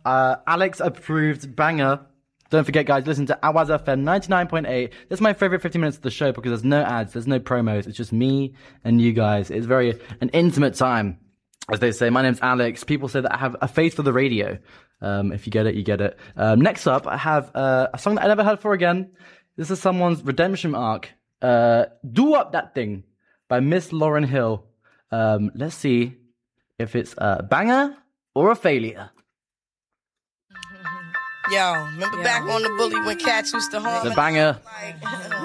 Alex approved banger. Don't forget, guys, listen to Awaz FM 99.8. This is my favorite 50 minutes of the show because there's no ads, there's no promos. It's just me and you guys. It's an intimate time, as they say. My name's Alex. People say that I have a face for the radio. If you get it, you get it. Next up, I have a song that I never heard before again. This is someone's redemption arc. Do Up That Thing by Miss Lauryn Hill. Let's see if it's a banger or a failure. Yo, remember back on the bully when cats used to haunt? The banger.